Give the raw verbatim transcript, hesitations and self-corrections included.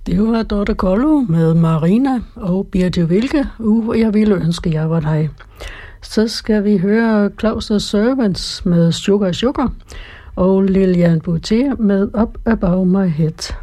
Det var Dorte Kollo med Marina og Birte Wilke. Uh, jeg ville ønske, jeg var dig. Så skal vi høre Claus og Servants med Sugar Sugar og Lilian Boutier med Up Above My Head.